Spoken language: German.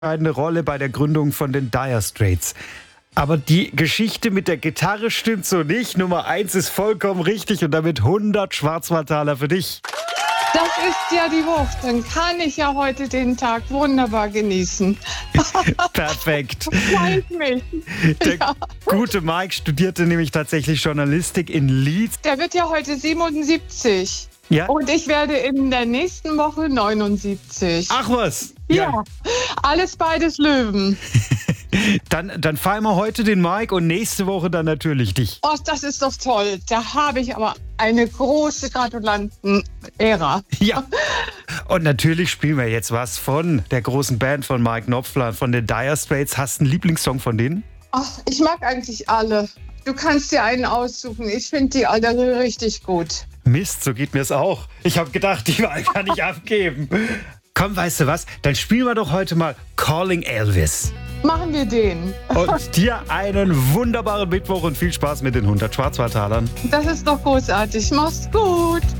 eine Rolle bei der Gründung von den Dire Straits. Aber die Geschichte mit der Gitarre stimmt so nicht. Nummer 1 ist vollkommen richtig und damit 100 Schwarzwaldtaler für dich. Das ist ja die Wucht. Dann kann ich ja heute den Tag wunderbar genießen. Perfekt. Freut mich. Der Ja. gute Mike studierte nämlich tatsächlich Journalistik in Leeds. Der wird ja heute 77. Ja? Und ich werde in der nächsten Woche 79. Ach was. Ja, alles beides Löwen. Dann feiern wir heute den Mike und nächste Woche dann natürlich dich. Oh, das ist doch toll. Da habe ich aber eine große Gratulanten-Ära. Ja. Und natürlich spielen wir jetzt was von der großen Band von Mike Knopfler, von den Dire Straits. Hast du einen Lieblingssong von denen? Ach, ich mag eigentlich alle. Du kannst dir einen aussuchen. Ich finde die alle richtig gut. Mist, so geht mir's auch. Ich habe gedacht, die Wahl kann ich abgeben. Komm, weißt du was? Dann spielen wir doch heute mal Calling Elvis. Machen wir den. Und dir einen wunderbaren Mittwoch und viel Spaß mit den 100 Schwarzwaldtalern. Das ist doch großartig. Mach's gut.